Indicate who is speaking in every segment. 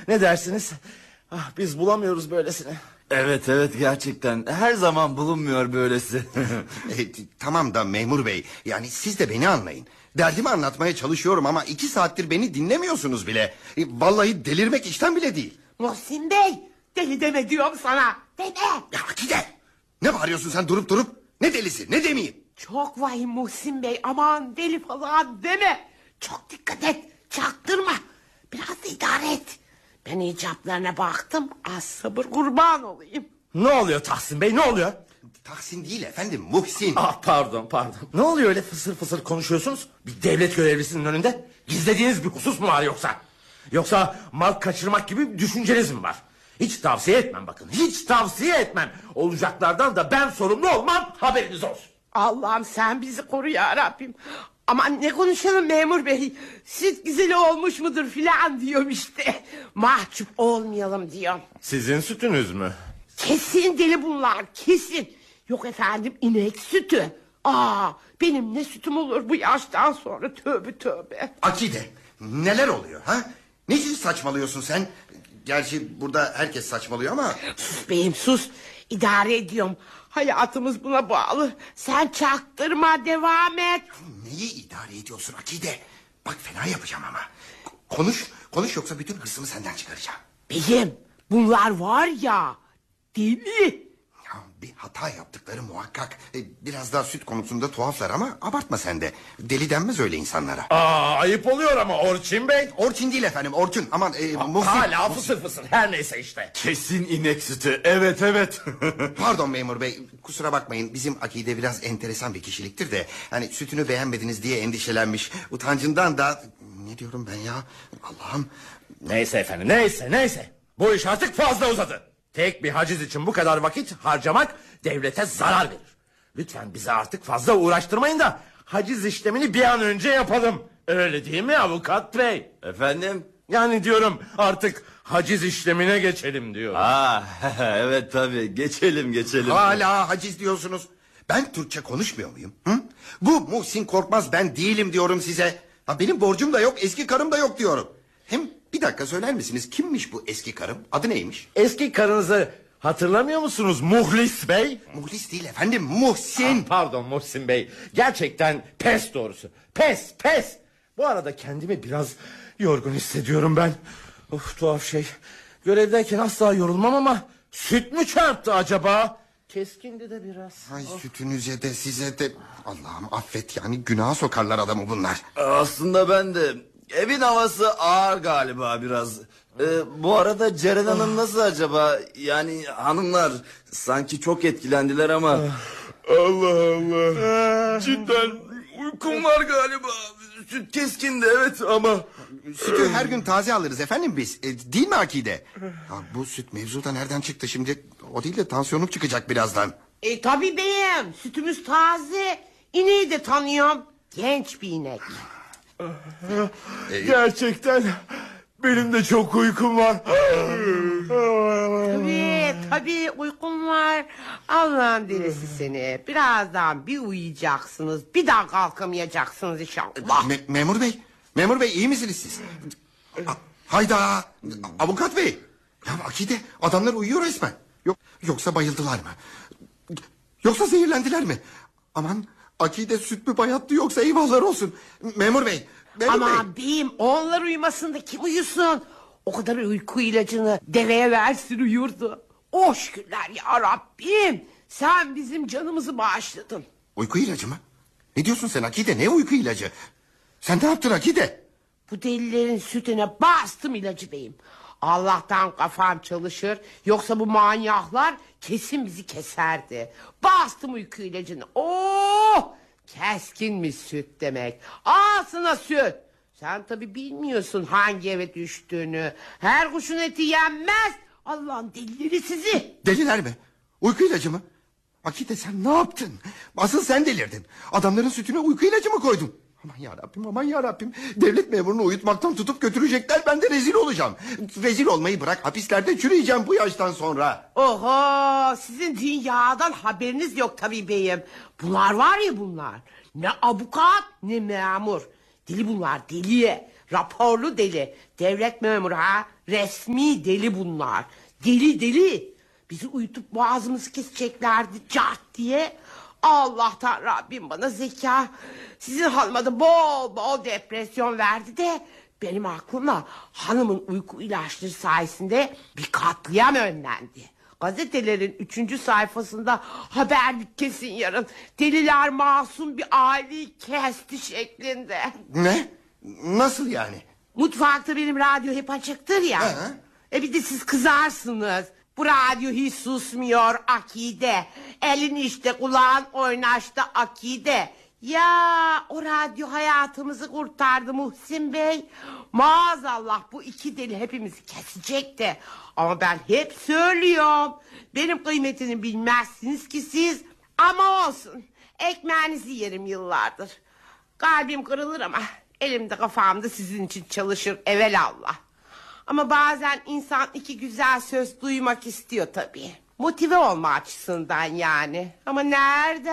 Speaker 1: Ne dersiniz? Biz bulamıyoruz böylesini.
Speaker 2: Evet gerçekten her zaman bulunmuyor böylesi.
Speaker 3: Tamam da memur bey, yani siz de beni anlayın. Derdimi anlatmaya çalışıyorum ama 2 saattir beni dinlemiyorsunuz bile. Vallahi delirmek işten bile değil.
Speaker 4: Muhsin Bey, deli deme diyorum sana. Deme.
Speaker 3: Ya Akide, ne bağırıyorsun sen durup? Ne delisi, ne demeyeyim?
Speaker 4: Çok vahim Muhsin Bey, aman deli falan deme. Çok dikkat et, çaktırma. Biraz da idare et. Ben icaplarına baktım, az sabır kurban olayım.
Speaker 1: Ne oluyor Tahsin Bey, ne oluyor?
Speaker 3: Tahsin değil efendim, Muhsin.
Speaker 1: Pardon. Ne oluyor öyle fısır fısır konuşuyorsunuz? Bir devlet görevlisinin önünde gizlediğiniz bir husus mu var yoksa? Yoksa mal kaçırmak gibi bir düşünceniz mi var? Hiç tavsiye etmem bakın, hiç tavsiye etmem. Olacaklardan da ben sorumlu olmam, haberiniz olsun.
Speaker 4: Allah'ım sen bizi koru ya Rabbim. Aman ne konuşalım memur bey. Süt güzeli olmuş mudur filan diyorum işte. Mahcup olmayalım diyorum.
Speaker 1: Sizin sütünüz mü?
Speaker 4: Kesin deli bunlar, kesin. Yok efendim, inek sütü. Benim ne sütüm olur bu yaştan sonra, tövbe.
Speaker 3: Akide, neler oluyor ha? Niçin saçmalıyorsun sen? Gerçi burada herkes saçmalıyor ama...
Speaker 4: Sus beyim sus, idare ediyorum. Hayatımız buna bağlı. Sen çaktırma, devam et.
Speaker 3: Neyi idare ediyorsun Akide? Bak fena yapacağım ama. Konuş yoksa bütün hırsımı senden çıkaracağım.
Speaker 4: Beyim, bunlar var ya, deli.
Speaker 3: Ya bir hata yaptıkları muhakkak. Biraz daha süt konusunda tuhaflar ama abartma sen de. Deli denmez öyle insanlara.
Speaker 1: Ayıp oluyor ama Orçun Bey.
Speaker 3: Orçun değil efendim, Orçun. Aman Muhsin.
Speaker 1: Hala fısır her neyse işte.
Speaker 2: Kesin inek sütü, evet.
Speaker 3: Pardon memur bey, kusura bakmayın. Bizim Akide biraz enteresan bir kişiliktir de... hani sütünü beğenmediniz diye endişelenmiş. Utancından da... Ne diyorum ben ya? Allah'ım.
Speaker 1: Neyse efendim, neyse. Bu iş artık fazla uzadı. Tek bir haciz için bu kadar vakit harcamak devlete zarar verir. Lütfen bizi artık fazla uğraştırmayın da haciz işlemini bir an önce yapalım. Öyle değil mi avukat bey?
Speaker 2: Efendim?
Speaker 1: Yani diyorum artık haciz işlemine geçelim diyorum.
Speaker 2: Evet tabii, geçelim.
Speaker 3: Hala haciz diyorsunuz. Ben Türkçe konuşmuyor muyum? Hı? Bu Muhsin Korkmaz ben değilim diyorum size. Benim borcum da yok, eski karım da yok diyorum. Hem bir dakika söyler misiniz, kimmiş bu eski karım? Adı neymiş?
Speaker 1: Eski karınızı hatırlamıyor musunuz Muhlis Bey?
Speaker 3: Muhlis değil efendim, Muhsin.
Speaker 1: Pardon Muhsin Bey. Gerçekten pes doğrusu. Pes. Bu arada kendimi biraz yorgun hissediyorum ben. Tuhaf şey. Görevdeyken asla yorulmam ama süt mü çarptı acaba? Keskindi de biraz.
Speaker 3: Ay sütünüze de size de... Allah'ım affet, yani günaha sokarlar adamı bunlar.
Speaker 2: Aslında ben de... Evin havası ağır galiba biraz. Bu arada Ceren Hanım nasıl acaba? Yani hanımlar sanki çok etkilendiler ama... Allah. Cidden uykum var galiba. Süt keskindi evet ama...
Speaker 3: Sütü her gün taze alırız efendim biz. Değil mi Akide? Ya, bu süt mevzu da nereden çıktı şimdi? O değil de tansiyonum çıkacak birazdan.
Speaker 4: Tabii beyim, sütümüz taze. İneği de tanıyorum. Genç bir inek.
Speaker 1: Gerçekten benim de çok uykum var.
Speaker 4: Tabii uykum var. Allah'ın delisi seni. Birazdan bir uyuyacaksınız. Bir daha kalkamayacaksınız inşallah.
Speaker 3: Memur bey iyi misiniz siz? Hayda. Avukat bey. Ya Akide, adamlar uyuyor resmen. Yoksa bayıldılar mı? Yoksa zehirlendiler mi? Aman Akide süt mü bayattı yoksa eyvahlar olsun. Memur bey.
Speaker 4: Aman beyim, onlar uyumasın da kim uyusun? O kadar uyku ilacını deveye versin uyurdu. Oh şükürler ya Rabbim. Sen bizim canımızı bağışladın.
Speaker 3: Uyku ilacı mı? Ne diyorsun sen Akide, ne uyku ilacı? Sen ne yaptın Akide?
Speaker 4: Bu delilerin sütüne bastım ilacı beyim. Allah'tan kafam çalışır. Yoksa bu manyaklar kesin bizi keserdi. Bastım uyku ilacını. Oh! Keskinmiş süt demek. Ağzına süt. Sen tabii bilmiyorsun hangi eve düştüğünü. Her kuşun eti yenmez. Allah'ın delileri sizi.
Speaker 3: Deliler mi? Uyku ilacı mı? Akide sen ne yaptın? Asıl sen delirdin. Adamların sütüne uyku ilacı mı koydun? Aman yarabbim. Devlet memurunu uyutmaktan tutup götürecekler, ben de rezil olacağım. Rezil olmayı bırak, hapislerde çürüyeceğim bu yaştan sonra.
Speaker 4: Oho, sizin dünyadan haberiniz yok tabii beyim. Bunlar var ya bunlar. Ne avukat ne memur. Deli bunlar, deli. Raporlu deli. Devlet memuru ha. Resmi deli bunlar. Deli deli. Bizi uyutup boğazımızı keseceklerdi cart diye. Allah'tan Rabbim bana zeka. Sizin hanıma da bol bol depresyon verdi de... benim aklımla hanımın uyku ilaçları sayesinde bir katliam önlendi. Gazetelerin 3. sayfasında haber kesin yarın. Deliler masum bir aileyi kesti şeklinde.
Speaker 3: Ne? Nasıl yani?
Speaker 4: Mutfakta benim radyo hep açıktır ya. Bir de siz kızarsınız. Bu radyo hiç susmuyor akide. Elin işte kulağın oynaşta akide. Ya o radyo hayatımızı kurtardı Muhsin Bey. Maazallah bu iki deli hepimizi kesecekti. Ama ben hep söylüyorum. Benim kıymetini bilmezsiniz ki siz. Ama olsun. Ekmeğinizi yerim yıllardır. Kalbim kırılır ama elimde kafamda sizin için çalışır evelallah. Ama bazen insan iki güzel söz duymak istiyor tabii. Motive olma açısından yani. Ama nerede?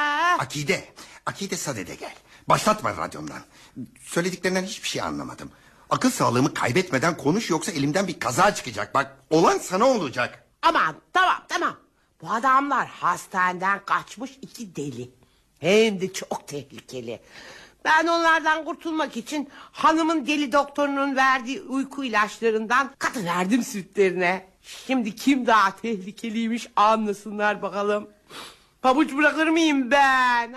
Speaker 3: Akide sadede gel. Başlatma radyondan. Söylediklerinden hiçbir şey anlamadım. Akıl sağlığımı kaybetmeden konuş yoksa elimden bir kaza çıkacak. Bak olan sana olacak.
Speaker 4: Aman tamam. Bu adamlar hastaneden kaçmış iki deli. Hem de çok tehlikeli. Ben onlardan kurtulmak için hanımın deli doktorunun verdiği uyku ilaçlarından katıverdim sütlerine. Şimdi kim daha tehlikeliymiş anlasınlar bakalım. Pabuç bırakır mıyım ben?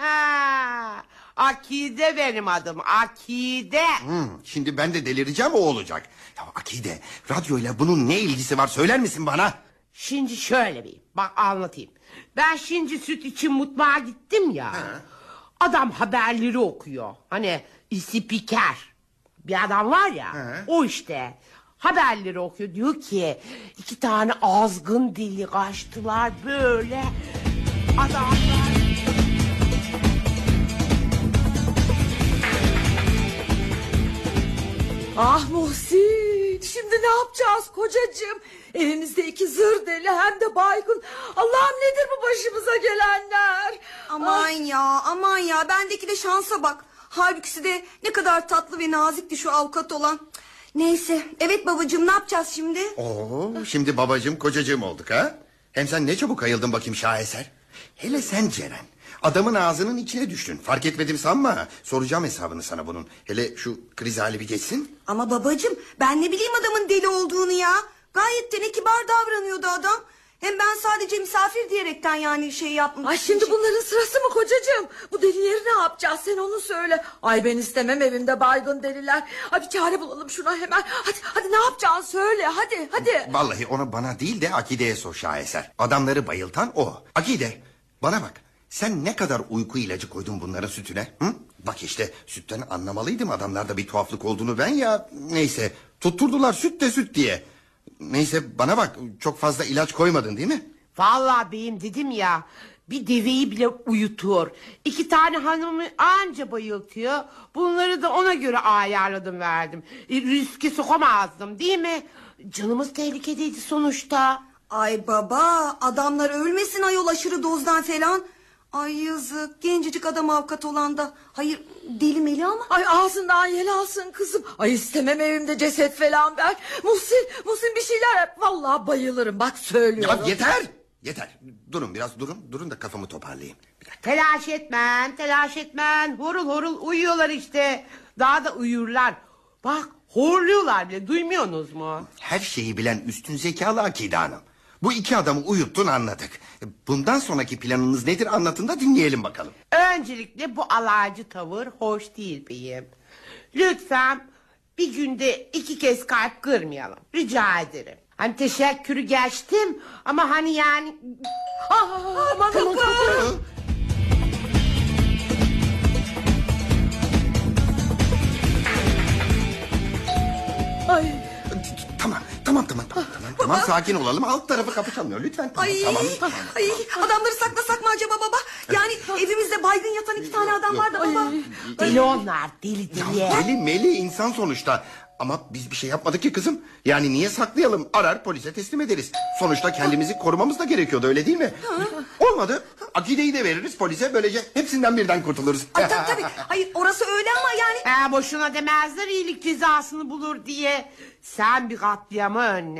Speaker 4: Akide benim adım, Akide.
Speaker 3: Şimdi ben de delireceğim, o olacak. Ya Akide, radyoyla bunun ne ilgisi var söyler misin bana?
Speaker 4: Şimdi şöyle bir bak anlatayım. Ben şimdi süt için mutfağa gittim ya. Adam haberleri okuyor. Hani spiker bir adam var ya. O işte haberleri okuyor. Diyor ki 2 tane azgın deli kaçtılar böyle. Adamlar...
Speaker 5: Ah Muhsin, şimdi ne yapacağız kocacığım? Evimizde 2 zır deli hem de baygın. Allah'ım nedir bu başımıza gelenler?
Speaker 6: Aman ya bendeki de şansa bak. Halbuki de ne kadar tatlı ve nazikti şu avukat olan. Neyse evet babacığım, ne yapacağız şimdi?
Speaker 3: Şimdi babacığım kocacığım olduk ha? Hem sen ne çabuk ayıldın bakayım şaheser. Hele sen Ceren. Adamın ağzının içine düştün. Fark etmedim sanma. Soracağım hesabını sana bunun. Hele şu kriz hali bir geçsin.
Speaker 6: Ama babacığım ben ne bileyim adamın deli olduğunu ya. Gayet de ne kibar davranıyordu adam. Hem ben sadece misafir diyerekten yani şey yapmış.
Speaker 5: Ay şimdi bunların sırası mı kocacığım? Bu delileri ne yapacağız, sen onu söyle. Ay ben istemem evimde baygın deliler. Ay bir çare bulalım şuna hemen. Hadi ne yapacağız söyle hadi.
Speaker 3: Vallahi ona bana değil de Akide'ye sor şaheser. Adamları bayıltan o. Akide bana bak. Sen ne kadar uyku ilacı koydun bunların sütüne? Hı? Bak işte sütten anlamalıydım, adamlarda bir tuhaflık olduğunu ben ya. Neyse tutturdular süt de süt diye. Neyse bana bak, çok fazla ilaç koymadın değil mi?
Speaker 4: Vallahi beyim dedim ya, bir deveyi bile uyutur. 2 tane hanımı anca bayıltıyor. Bunları da ona göre ayarladım verdim. Riske sokamazdım değil mi? Canımız tehlikedeydi sonuçta.
Speaker 6: Ay baba, adamlar ölmesin ayol aşırı dozdan falan. Ay yazık, gencecik adam avukat olan da. Hayır deli meli ama.
Speaker 5: Ay ağzından yel alsın kızım. Ay istemem evimde ceset falan ben. Muhsin bir şeyler yap. Vallahi bayılırım bak söylüyorum.
Speaker 3: Ya yeter. Durun biraz durun da kafamı toparlayayım. Bir dakika.
Speaker 4: Telaş etmen. Horul uyuyorlar işte. Daha da uyurlar. Bak horluyorlar bile, duymuyorsunuz mu?
Speaker 3: Her şeyi bilen üstün zekalı Akide Hanım. Bu 2 adamı uyuttun, anladık. Bundan sonraki planınız nedir, anlatın da dinleyelim bakalım.
Speaker 4: Öncelikle bu alaycı tavır hoş değil beyim. Lütfen bir günde 2 kez kalp kırmayalım. Rica ederim. Hani teşekkürü geçtim ama hani yani...
Speaker 5: Aman Allah'ım. Ay.
Speaker 3: Tamam sakin olalım, alt tarafı kapı çalmıyor lütfen. Tamam.
Speaker 6: Ay adamları saklasak mı acaba baba? Yani evimizde baygın yatan 2 tane adam var da baba.
Speaker 4: Deli onlar, deli.
Speaker 3: Deli meli insan sonuçta. Ama biz bir şey yapmadık ki kızım. Yani niye saklayalım? Arar polise teslim ederiz. Sonuçta kendimizi korumamız da gerekiyordu, öyle değil mi? Olmadı. Akide'yi de veririz polise, böylece hepsinden birden kurtuluruz.
Speaker 6: Ay tabii. Hayır orası öyle ama yani.
Speaker 4: Boşuna demezler iyilik cezasını bulur diye. Sen bir katliamı önle.